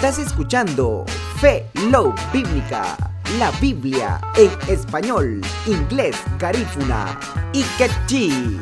Estás escuchando Fe Love Bíblica, la Biblia en español, inglés, garífuna y quechí.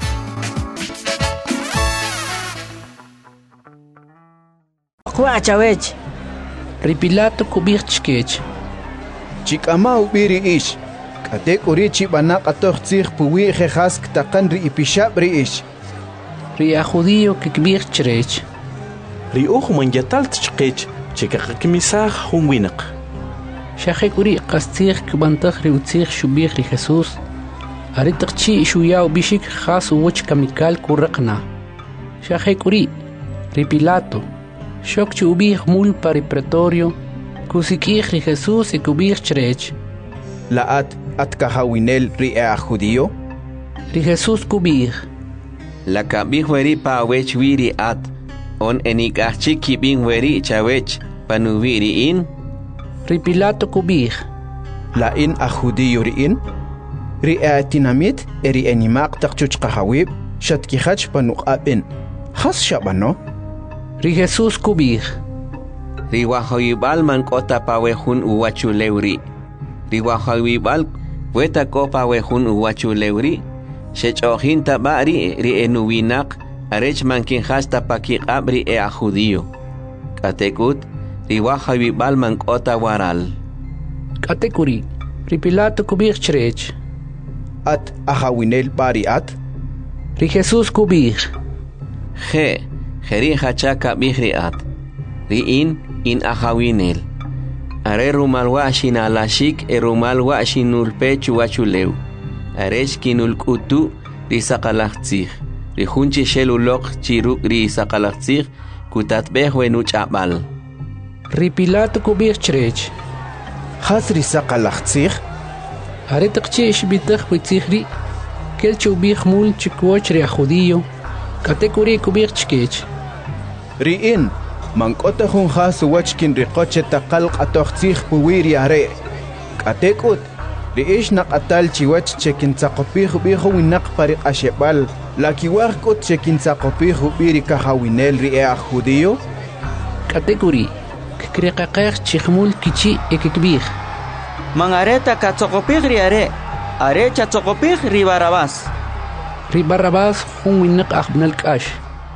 Cuachawech, ripilato kubirchkech. Chikama ubiri ish, katek urichi banak atochzich puwi jehask takanri ipishapri ish. Ria judío kikbirchrech. Riuch man yatalt chkech, chekakmisah hunwinak. Shahekuri kastir kubantach riutzich shubir ri Jesús. Aritakchi shuyao bishik khas uwch kamikal kurakna. Shahekuri, ripilato. Shokchi ubih mul pari pretorio. Kusikich ri Jesús y kubirchrech. Laat at kahawinel ri judío. Ri Jesús kubir. La kabih weri pa wech wiri at. On enikachik kibing weri chawech panuviri in. Ripilato kubir. La in judío ri in. Ri tinamit eri enimak takchuch kahawib. Shatkihach panuqabin. Has shabano. Ri Jesús kubir. Riwahoyibal man kota pawehun uwachu leuri. Riwahoyibal weta ko pawehun uwachu leuri. Shechohin tabari ri enuwinak arech mankin hasta pakiqab ri judío. Katekut riwahoyibal man kota waral. Katekuri ripilato kubir chrech. At ahawinel bari at. Ri Jesús kubir. Jeri hachaka bihri at. Riin in ahawinel. Are rumalwa shinalashik rumalwa shinulpechu wachuleu. Arech kinul kutu risaqalachtzich. Rihunchi shelulok chiruk risaqalachtzich kutatbeh wenuch abal. Ripilato kubir chrech. Has risaqalachtzich. Aretakchi ishbitach witzihri. Kelchu bih mul chikwoch ri judío. Katekuri kubir chkech. Riin mankota hun has wachkin riqoche taqalq atochtzich puwiri are. Katekut riish naqatal chiwach chekin tsaqopih biho winak pariq ashebal. Lakiwar kot chekin tsaqopih biri kahawinel ri judío. Katekuri kikriqaqeq chikhmul kichi ekikbih. Mangareta katsokopih ri are chatsokopih ri Barabás. Ri Barabás hun winak ahbnal kash.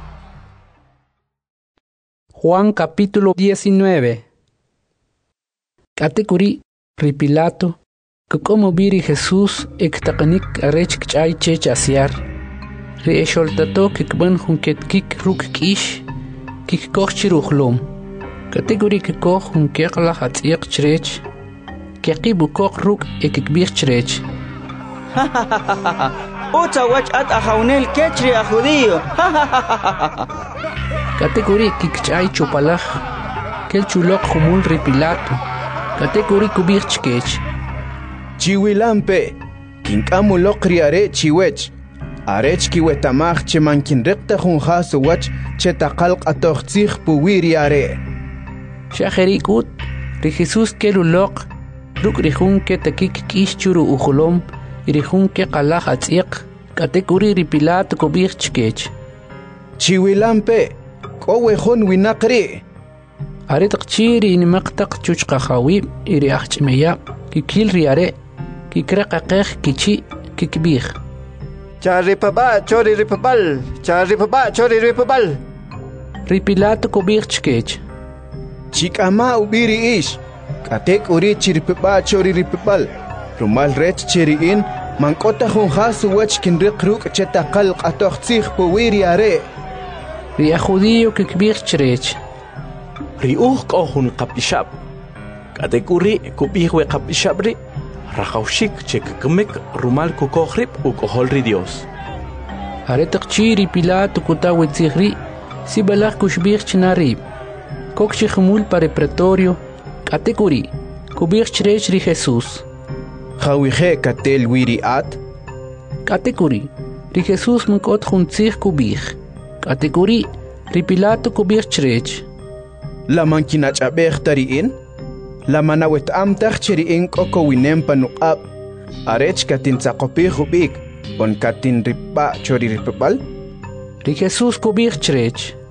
Juan capítulo 19. Katekuri ripilato que como biri Jesús ektaqanik arech kchay chech asiar. Ri esholtato kikban junket kik ruk kish kik koch chiruchlom. Katekuri kikoch junkekla hatsiq chrech keqibu koch ruk ekikbir chrech. Ucha wach at ahawnel kechri judío. Katekuri kikchay chupalaj kelchulok humul ripilato. Katekuri kubir chkech. Chiwilampe kinkamulok ri are chiwech. Arech kiwetamach che mankin rekta hun has wach che taqalq atochtzich puwiri are. Shajerikut ri Jesús kelulok ruk rihun ke takik kish churu ujulom rihun ke qalaj atziq. Katekuri ripilato kubir chkech. Chiwilampe Kowehon winakri. Aritaqchiri inimaqtaq chuchqahawi iri ahchmeya kikil riare kikraqaqeq kichi kikbih. Charipaba chori ripabal. Charipaba chori ripabal. Ripilato kubir chkech. Chikama ubiri ish. Katek uri chiripaba chori ripabal. Rumal rech chiriin mankota hun hasu wach kinriqruk chetaqal qatochtzich puwiri are. Ri judío kikbir chrech. Riuch kohun kapishab. Katekuri kubihwe kapishabri. Rahaushik chekkemek rumal kukohrib ukoholri Dios. Aretakchi ripilato kutawitzihri sibalaj kushbir chnarib. Kokchi khmul pare pretorio. Katekuri kubir chrech ri Jesús. Khawije katel wiri at. Katekuri ri Jesús mkot khuntzih kubih. Katekuri ripilato kubir chrech. La mankinach abeh tariin. La manawet amtach chiriin koko winem panuqab. Arech katin tsaqopih ubik. On katin ripa chori ripabal. Ri Jesús kubir chrech.